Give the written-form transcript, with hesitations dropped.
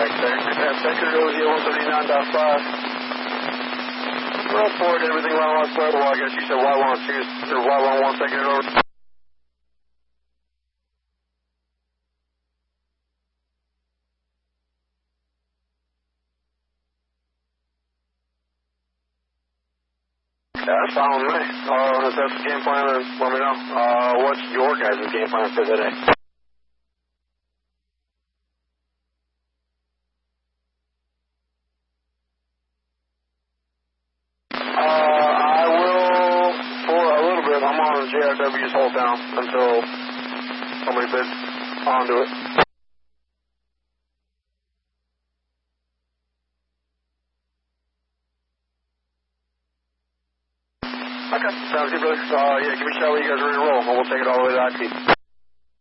correct, sir. Sector Rosie 139.5. Report everything Y1 squared. Well, I guess you said Y12 or Y11 second over. Yeah, that's fine with me. If that's the game plan, then let me know. What's your guys' game plan for today? I will, for a little bit, I'm on JRW's hold down until somebody bids onto it. Okay, sounds good, brother. Yeah, give me a shout when you guys are ready to roll, and we'll take it all the way to IT.